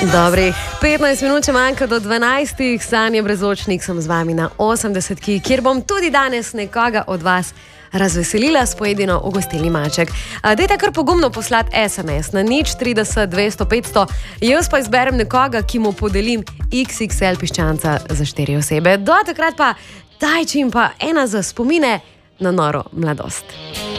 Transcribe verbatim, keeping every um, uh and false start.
Dobrih petnajst minut, če manjka do dvanajstih, Sanje Brezočnik sem z vami na osemdesetki, kjer bom tudi danes nekoga od vas razveselila s pojedino v gostilni Maček. Dajte kar pogumno poslati es em es na nič trideset dvesto petsto, jaz pa izberem nekoga, ki mu podelim iks iks el piščanca za štiri osebe. Do takrat pa daj čim pa ena za spomine na noro mladost.